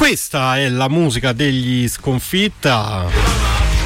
Questa è la musica degli Sconfitta.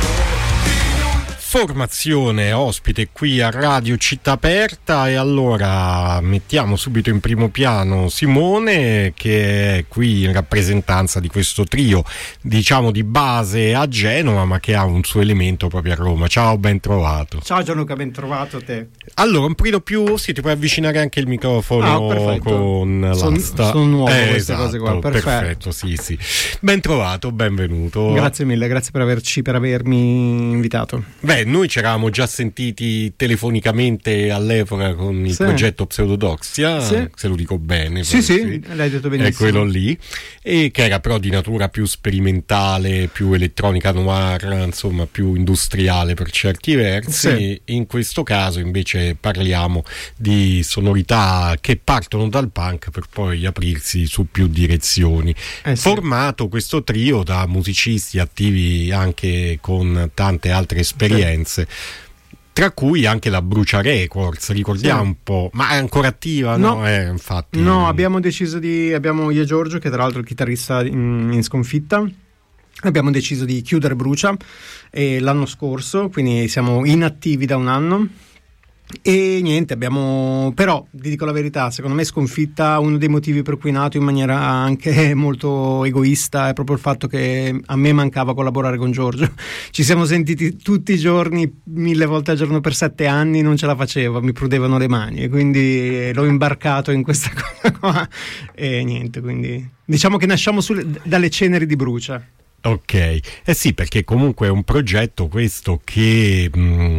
Formazione ospite qui a Radio Città Aperta, e allora mettiamo subito in primo piano Simone, che è qui in rappresentanza di questo trio, diciamo di base a Genova, ma che ha un suo elemento proprio a Roma. Ciao, ben trovato. Ciao Gianluca, ben trovato te. Allora, un pochino più, ti puoi avvicinare anche il microfono con l'asta. Sono nuove queste esatto, cose qua, perfetto, sì. Ben trovato, benvenuto. Grazie mille, grazie per avermi invitato. Beh, noi ci eravamo già sentiti telefonicamente all'epoca con il progetto Pseudodoxia, se lo dico bene. Sì, l'hai detto benissimo. È quello lì, e che era però di natura più sperimentale, più elettronica noir, insomma più industriale per certi versi. Sì. In questo caso invece parliamo di sonorità che partono dal punk per poi aprirsi su più direzioni. Formato questo trio da musicisti attivi anche con tante altre esperienze, tra cui anche la Brucia Records, ricordiamo un po', ma è ancora attiva? No, infatti. No, abbiamo io e Giorgio, che tra l'altro è il chitarrista in Sconfitta, abbiamo deciso di chiudere Brucia l'anno scorso, quindi siamo inattivi da un anno. E niente, però ti dico la verità, secondo me Sconfitta, uno dei motivi per cui è nato in maniera anche molto egoista è proprio il fatto che a me mancava collaborare con Giorgio. Ci siamo sentiti tutti i giorni, 1000 volte al giorno per 7 anni, non ce la facevo, mi prudevano le mani, e quindi l'ho imbarcato in questa cosa qua, e niente, quindi diciamo che nasciamo dalle ceneri di Brucia. Ok, sì, perché comunque è un progetto questo che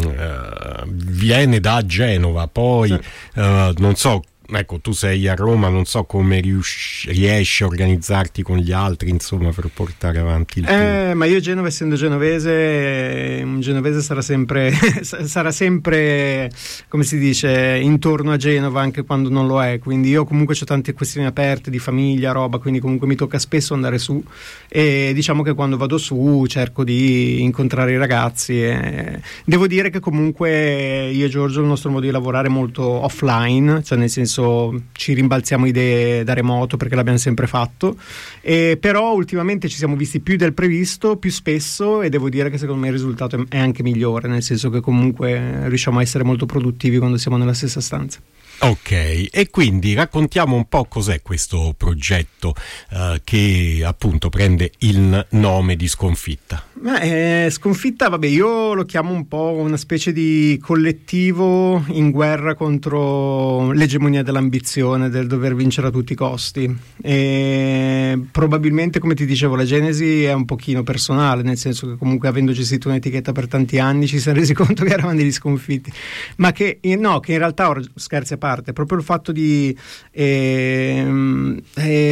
viene da Genova, poi non so, ecco, tu sei a Roma, non so come riesci a organizzarti con gli altri, insomma, per portare avanti il tuo. Ma io Genova, essendo genovese, un genovese sarà sempre, come si dice, intorno a Genova anche quando non lo è, quindi io comunque ho tante questioni aperte di famiglia, roba, quindi comunque mi tocca spesso andare su, e diciamo che quando vado su cerco di incontrare i ragazzi, e devo dire che comunque io e Giorgio il nostro modo di lavorare è molto offline, cioè nel senso ci rimbalziamo idee da remoto perché l'abbiamo sempre fatto, però ultimamente ci siamo visti più del previsto, più spesso, e devo dire che secondo me il risultato è anche migliore, nel senso che comunque riusciamo a essere molto produttivi quando siamo nella stessa stanza. Ok, e quindi raccontiamo un po' cos'è questo progetto che appunto prende il nome di Sconfitta. Sconfitta, vabbè, io lo chiamo un po' una specie di collettivo in guerra contro l'egemonia dell'ambizione, del dover vincere a tutti i costi, e probabilmente, come ti dicevo, la genesi è un pochino personale, nel senso che comunque, avendo gestito un'etichetta per tanti anni, ci siamo resi conto che eravamo degli sconfitti, ma che in realtà, ora scherzi a parte, proprio il fatto di io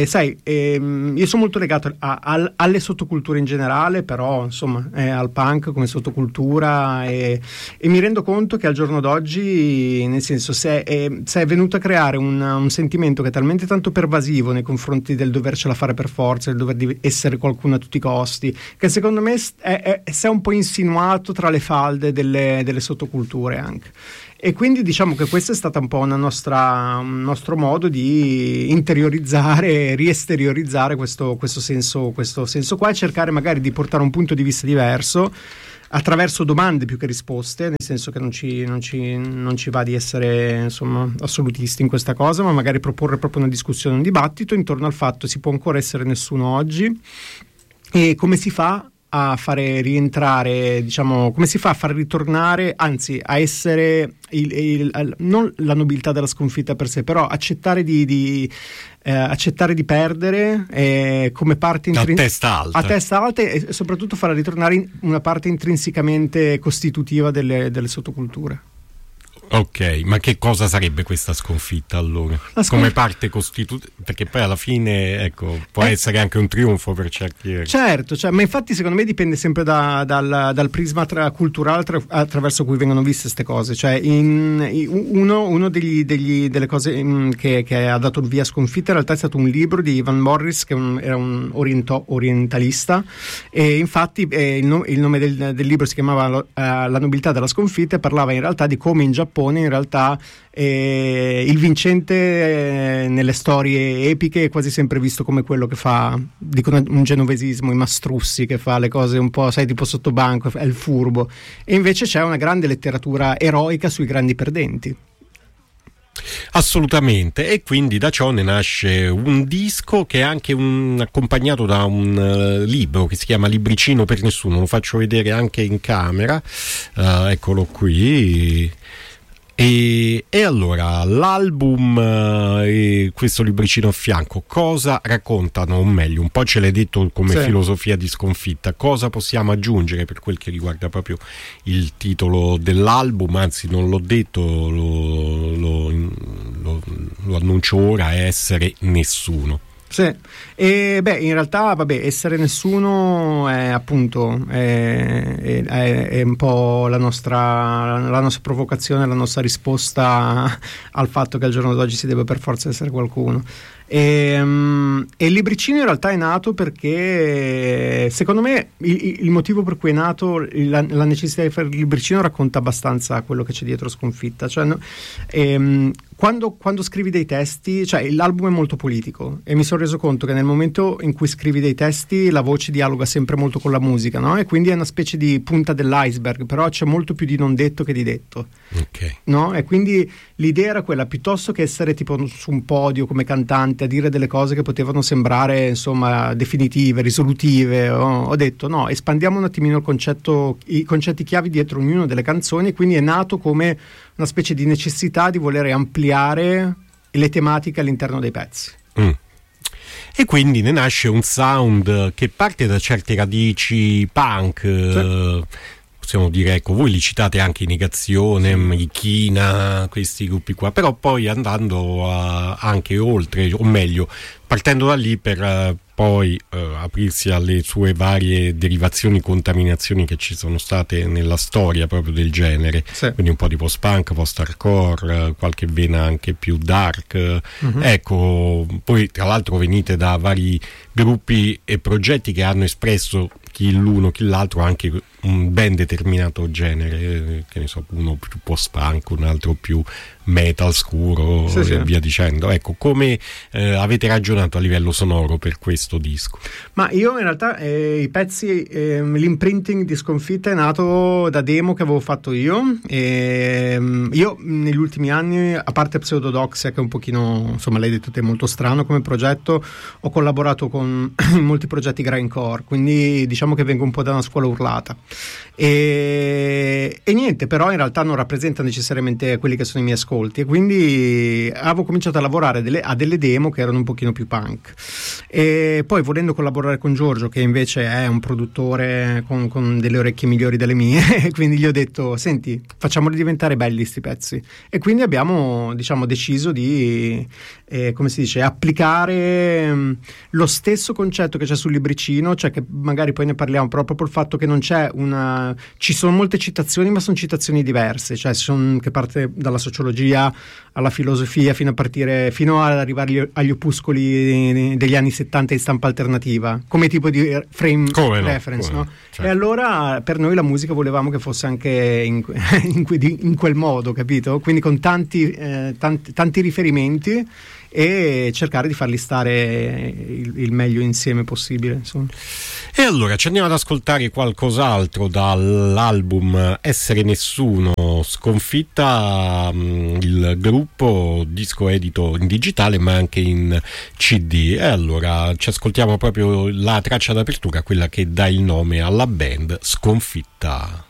sono molto legato alle sottoculture in generale, però insomma al punk come sottocultura, e mi rendo conto che al giorno d'oggi, nel senso, se è venuto a creare un sentimento che è talmente tanto pervasivo nei confronti del dovercela fare per forza, del dover essere qualcuno a tutti i costi, che secondo me si è un po' insinuato tra le falde delle sottoculture anche. E quindi diciamo che questo è stato un po' un nostro modo di interiorizzare, riesteriorizzare questo senso qua, e cercare magari di portare un punto di vista diverso attraverso domande più che risposte, nel senso che non ci va di essere, insomma, assolutisti in questa cosa, ma magari proporre proprio una discussione, un dibattito intorno al fatto: si può ancora essere nessuno oggi, e come si fa a fare rientrare, diciamo, come si fa a far ritornare, anzi a essere non la nobiltà della sconfitta per sé, però accettare di perdere come parte a testa alta, e soprattutto far ritornare una parte intrinsecamente costitutiva delle sottoculture. Ok, ma che cosa sarebbe questa sconfitta allora? Come parte costitutiva? Perché poi alla fine, ecco, può essere anche un trionfo per certi versi. Certo, ma infatti secondo me dipende sempre dal prisma culturale attraverso cui vengono viste queste cose. Cioè uno delle cose che ha dato via Sconfitta in realtà è stato un libro di Ivan Morris, che era un orientalista, e infatti il nome del libro si chiamava La nobiltà della sconfitta, e parlava in realtà di come in Giappone Giappone in realtà il vincente nelle storie epiche è quasi sempre visto come quello che fa, dicono un genovesismo, i mastrussi, che fa le cose un po', sai, tipo sottobanco, è il furbo, e invece c'è una grande letteratura eroica sui grandi perdenti. Assolutamente, e quindi da ciò ne nasce un disco che è anche accompagnato da un libro che si chiama Libricino per nessuno, lo faccio vedere anche in camera, eccolo qui. E allora l'album e questo libricino a fianco cosa raccontano, o meglio un po' ce l'hai detto come filosofia di sconfitta, cosa possiamo aggiungere per quel che riguarda proprio il titolo dell'album? Anzi, non l'ho detto, lo annuncio ora, è Essere Nessuno. Sì, e in realtà Essere Nessuno è appunto è un po' la nostra provocazione, la nostra risposta al fatto che al giorno d'oggi si deve per forza essere qualcuno. E il libricino in realtà è nato perché secondo me il motivo per cui è nato, la necessità di fare il libricino racconta abbastanza quello che c'è dietro Sconfitta, cioè, quando scrivi dei testi, cioè l'album è molto politico e mi sono reso conto che nel momento in cui scrivi dei testi la voce dialoga sempre molto con la musica, no? E quindi è una specie di punta dell'iceberg, però c'è molto più di non detto che di detto, no? E quindi l'idea era quella, piuttosto che essere tipo su un podio come cantante a dire delle cose che potevano sembrare insomma definitive, risolutive, ho detto no, espandiamo un attimino il concetto, i concetti chiavi dietro ognuna delle canzoni, e quindi è nato come una specie di necessità di voler ampliare le tematiche all'interno dei pezzi. E quindi ne nasce un sound che parte da certe radici punk, possiamo dire, ecco, voi li citate anche in Negazione, i China, questi gruppi qua, però poi andando anche oltre, o meglio, partendo da lì per poi aprirsi alle sue varie derivazioni, contaminazioni che ci sono state nella storia proprio del genere, quindi un po' di post-punk, post-hardcore, qualche vena anche più dark. Ecco, poi tra l'altro venite da vari gruppi e progetti che hanno espresso chi l'uno chi l'altro anche un ben determinato genere, che ne so, uno più post-punk, un altro più metal scuro e via dicendo. Ecco, come avete ragionato a livello sonoro per questo disco? Ma io in realtà i pezzi, l'imprinting di Sconfitta è nato da demo che avevo fatto io, e io negli ultimi anni, a parte Pseudodoxia che è un pochino, insomma l'hai detto te, molto strano come progetto, ho collaborato con molti progetti grindcore, quindi diciamo che vengo un po' da una scuola urlata e niente, però in realtà non rappresenta necessariamente quelli che sono i miei ascolti, e quindi avevo cominciato a lavorare a delle demo che erano un pochino più punk, e poi volendo collaborare con Giorgio, che invece è un produttore con delle orecchie migliori delle mie quindi gli ho detto senti, facciamoli diventare belli sti pezzi, e quindi abbiamo deciso di come si dice, applicare lo stesso concetto che c'è sul libricino, cioè che magari poi ne parliamo proprio per il fatto che non c'è ci sono molte citazioni, ma sono citazioni diverse, cioè che parte dalla sociologia alla filosofia fino ad arrivare agli opuscoli degli anni 70 di stampa alternativa come tipo di frame reference, no? Certo. E allora per noi la musica volevamo che fosse anche in quel modo, capito? Quindi con tanti riferimenti, e cercare di farli stare il meglio insieme possibile, insomma. E allora ci andiamo ad ascoltare qualcos'altro dall'album Essere Nessuno, Sconfitta, il gruppo, disco edito in digitale ma anche in CD. E allora ci ascoltiamo proprio la traccia d'apertura, quella che dà il nome alla band, Sconfitta.